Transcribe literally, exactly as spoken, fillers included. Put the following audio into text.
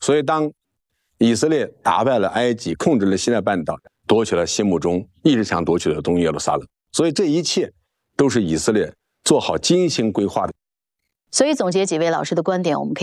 所以当以色列打败了埃及，控制了西奈半岛，夺取了心目中一直想夺取的东耶路撒冷，所以这一切都是以色列做好精心规划的。 所以总结几位老师的观点，我们可以